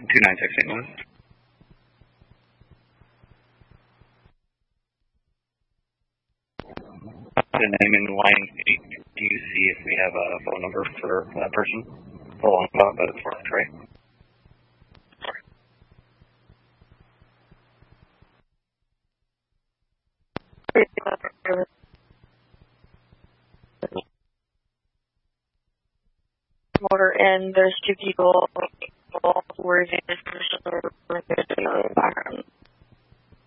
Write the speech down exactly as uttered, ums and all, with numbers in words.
two nine six Saint Louis. The name in line eight. Do you see if we have a phone number for that person? For long about but for Trey. Motor and there's two people who were in the background.